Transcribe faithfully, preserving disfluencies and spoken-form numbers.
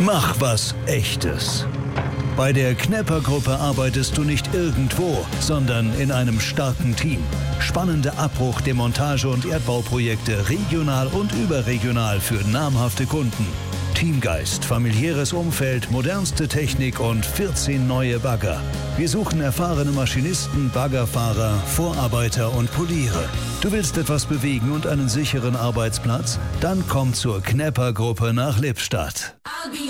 Mach was Echtes. Bei der Knepper-Gruppe arbeitest du nicht irgendwo, sondern in einem starken Team. Spannende Abbruch-, Demontage- und Erdbauprojekte regional und überregional für namhafte Kunden. Teamgeist, familiäres Umfeld, modernste Technik und vierzehn neue Bagger. Wir suchen erfahrene Maschinisten, Baggerfahrer, Vorarbeiter und Poliere. Du willst etwas bewegen und einen sicheren Arbeitsplatz? Dann komm zur Knepper-Gruppe nach Lippstadt.